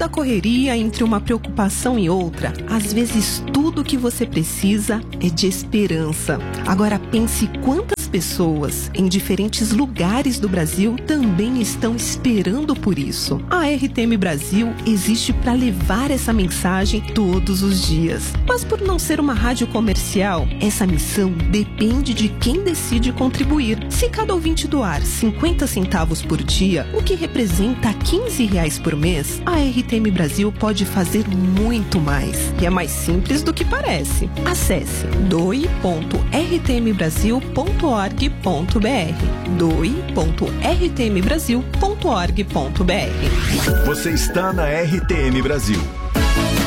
Naquela correria entre uma preocupação e outra, às vezes tudo o que você precisa é de esperança. Agora pense quantas pessoas em diferentes lugares do Brasil também estão esperando por isso. A RTM Brasil existe para levar essa mensagem todos os dias. Mas por não ser uma rádio comercial, essa missão depende de quem decide contribuir. Se cada ouvinte doar 50 centavos por dia, o que representa R$15 por mês, a RTM Brasil pode fazer muito mais. E é mais simples do que parece. Acesse doe.rtmbrasil.org.br doe.rtmbrasil.org.br. Você está na RTM Brasil,